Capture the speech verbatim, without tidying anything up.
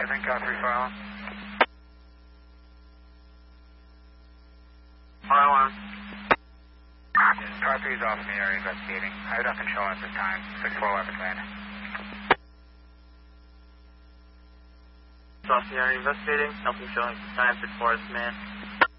seven, car three file. Fire alarm. Car three is off in the area investigating. I have nothing showing at this time. six four weapons land. Off the area investigating. Nothing showing at this time. six four is man.